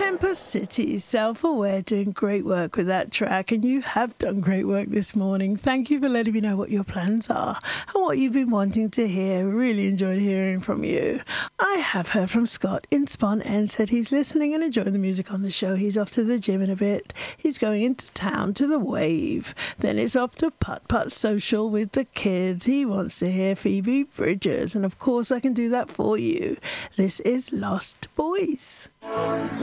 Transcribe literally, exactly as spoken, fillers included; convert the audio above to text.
Temper City, Self-Aware, doing great work with that track, and you have done great work this morning. Thank you for letting me know what your plans are and what you've been wanting to hear. Really enjoyed hearing from you. I have heard from Scott in Spon and said he's listening and enjoying the music on the show. He's off to the gym in a bit. He's going into town to the Wave. Then it's off to Putt Putt Social with the kids. He wants to hear Phoebe Bridgers, and of course I can do that for you. This is Lost Boys.